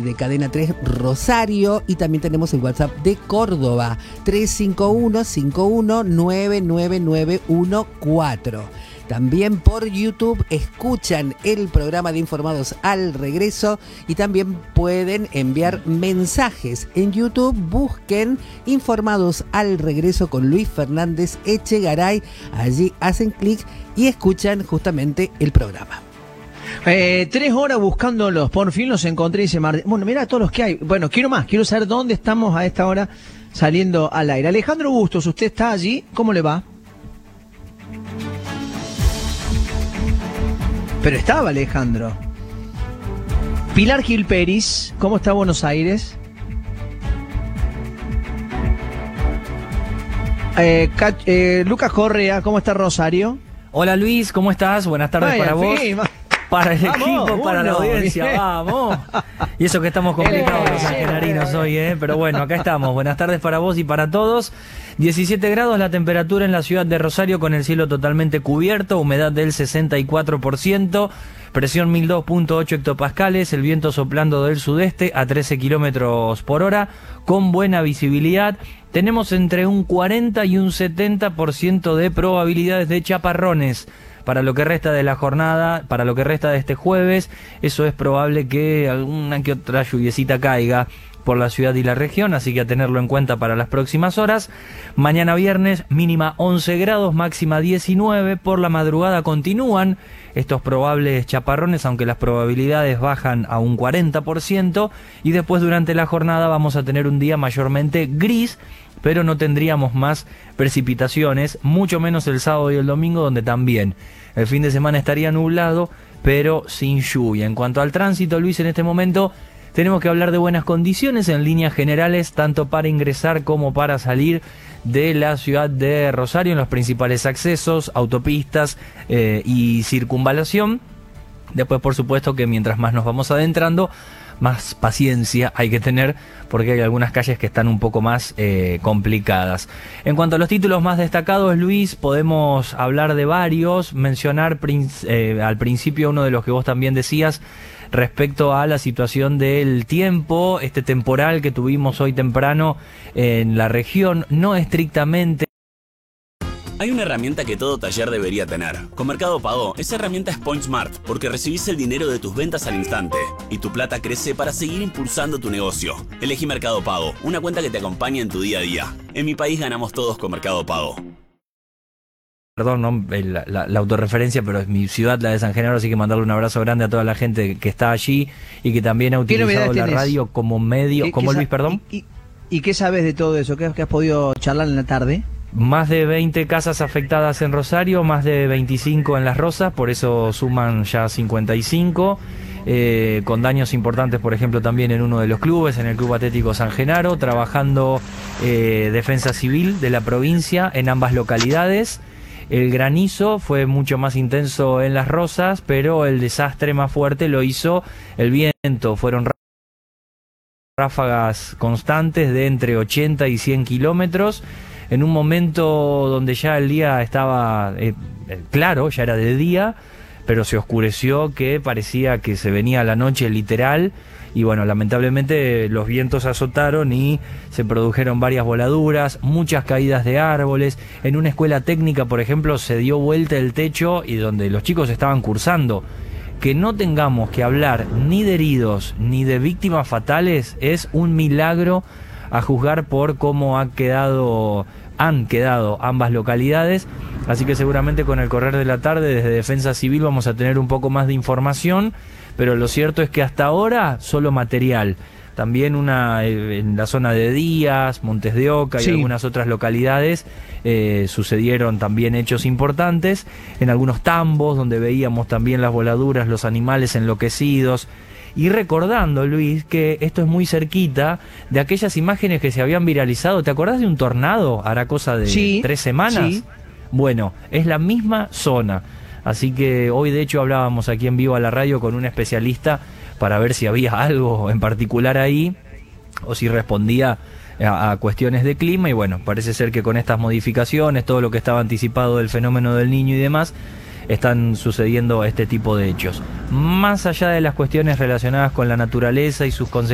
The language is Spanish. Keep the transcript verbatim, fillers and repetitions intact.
de Cadena tres Rosario, y también tenemos el WhatsApp de Córdoba, tres cinco uno, cinco uno nueve nueve nueve uno cuatro. También por YouTube escuchan el programa de Informados al Regreso y también pueden enviar mensajes. En YouTube busquen Informados al Regreso con Luis Fernández Echegaray. Allí hacen clic y escuchan justamente el programa. Eh, tres horas buscándolos, por fin los encontré, dice Martín. Bueno, mira todos los que hay. Bueno, quiero más, quiero saber dónde estamos a esta hora saliendo al aire. Alejandro Bustos, usted está allí, ¿cómo le va? Pero estaba Alejandro. Pilar Gil Peris, ¿cómo está Buenos Aires? Eh, Cach- eh, Lucas Correa, ¿cómo está Rosario? Hola Luis, ¿cómo estás? Buenas tardes Ay, para en vos, fin, para el vamos, equipo, para la uno, audiencia, bien. vamos. Y eso que estamos complicados los sangenarinos hoy, ¿eh? Pero bueno, acá estamos. Buenas tardes para vos y para todos. diecisiete grados la temperatura en la ciudad de Rosario con el cielo totalmente cubierto, humedad del sesenta y cuatro por ciento, presión mil dos punto ocho hectopascales, el viento soplando del sudeste a trece kilómetros por hora, con buena visibilidad. Tenemos entre un cuarenta y un setenta por ciento de probabilidades de chaparrones para lo que resta de la jornada, para lo que resta de este jueves. Eso es probable que alguna que otra lluviecita caiga por la ciudad y la región, así que a tenerlo en cuenta para las próximas horas. Mañana viernes, mínima once grados, máxima diecinueve. Por la madrugada continúan estos probables chaparrones, aunque las probabilidades bajan a un cuarenta por ciento. Y después durante la jornada vamos a tener un día mayormente gris, pero no tendríamos más precipitaciones, mucho menos el sábado y el domingo, donde también el fin de semana estaría nublado, pero sin lluvia. En cuanto al tránsito, Luis, en este momento tenemos que hablar de buenas condiciones en líneas generales, tanto para ingresar como para salir de la ciudad de Rosario en los principales accesos, autopistas eh, y circunvalación. Después, por supuesto, que mientras más nos vamos adentrando, más paciencia hay que tener, porque hay algunas calles que están un poco más eh, complicadas. En cuanto a los títulos más destacados, Luis, podemos hablar de varios, mencionar eh, al principio uno de los que vos también decías, respecto a la situación del tiempo, este temporal que tuvimos hoy temprano en la región, no estrictamente. Hay una herramienta que todo taller debería tener. Con Mercado Pago, esa herramienta es PointSmart, porque recibís el dinero de tus ventas al instante y tu plata crece para seguir impulsando tu negocio. Elegí Mercado Pago, una cuenta que te acompaña en tu día a día. En mi país ganamos todos con Mercado Pago. Perdón, no, la, la, la autorreferencia, pero es mi ciudad, la de San Genaro, así que mandarle un abrazo grande a toda la gente que está allí y que también ha utilizado la radio como medio. ¿Cómo, Luis, perdón? ¿Y, y, ¿Y qué sabes de todo eso? ¿Qué, qué has podido charlar en la tarde? Más de veinte casas afectadas en Rosario, más de veinticinco en Las Rosas, por eso suman ya cincuenta y cinco, eh, con daños importantes, por ejemplo, también en uno de los clubes, en el Club Atlético San Genaro, trabajando eh, Defensa Civil de la provincia en ambas localidades. El granizo fue mucho más intenso en Las Rosas, pero el desastre más fuerte lo hizo el viento. Fueron ráfagas constantes de entre ochenta y cien kilómetros, en un momento donde ya el día estaba eh, claro, ya era de día, pero se oscureció, que parecía que se venía la noche literal. Y bueno, lamentablemente los vientos azotaron y se produjeron varias voladuras, muchas caídas de árboles. En una escuela técnica, por ejemplo, se dio vuelta el techo y donde los chicos estaban cursando. Que no tengamos que hablar ni de heridos ni de víctimas fatales es un milagro, a juzgar por cómo ha quedado, han quedado ambas localidades. Así que seguramente con el correr de la tarde desde Defensa Civil vamos a tener un poco más de información, pero lo cierto es que hasta ahora solo material. También una en la zona de Díaz, Montes de Oca y sí, algunas otras localidades eh, sucedieron también hechos importantes. En algunos tambos donde veíamos también las voladuras, los animales enloquecidos. Y recordando, Luis, que esto es muy cerquita de aquellas imágenes que se habían viralizado. ¿Te acordás de un tornado? Hará cosa de sí, tres semanas. Sí. Bueno, es la misma zona. Así que hoy de hecho hablábamos aquí en vivo a la radio con un especialista para ver si había algo en particular ahí o si respondía a, a cuestiones de clima. Y bueno, parece ser que con estas modificaciones, todo lo que estaba anticipado del fenómeno del Niño y demás, están sucediendo este tipo de hechos. Más allá de las cuestiones relacionadas con la naturaleza y sus consecuencias,